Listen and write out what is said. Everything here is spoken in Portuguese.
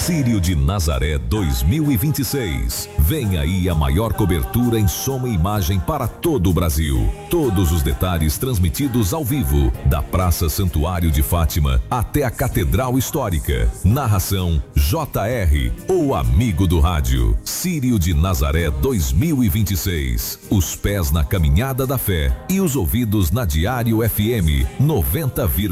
Círio de Nazaré 2026. Vem aí a maior cobertura em som e imagem para todo o Brasil. Todos os detalhes transmitidos ao vivo, da Praça Santuário de Fátima até a Catedral Histórica. Narração JR, o amigo do rádio. Círio de Nazaré 2026. Os pés na caminhada da fé e os ouvidos na Diário FM 90,9.